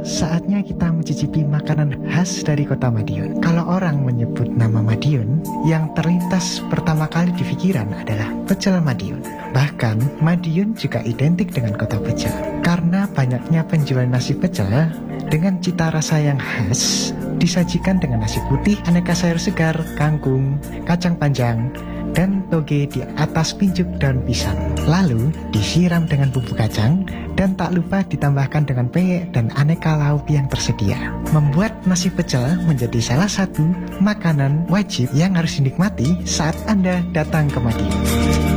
saatnya kita mencicipi makanan khas dari kota Madiun. Kalau orang menyebut nama Madiun, yang terlintas pertama kali di pikiran adalah pecel Madiun. Bahkan, Madiun juga identik dengan kota pecel. Karena banyaknya penjual nasi pecel dengan cita rasa yang khas, disajikan dengan nasi putih, aneka sayur segar, kangkung, kacang panjang, dan toge di atas pincuk daun pisang. Lalu disiram dengan bumbu kacang dan tak lupa ditambahkan dengan peyek dan aneka lauk yang tersedia. Membuat nasi pecel menjadi salah satu makanan wajib yang harus dinikmati saat Anda datang ke Madiun.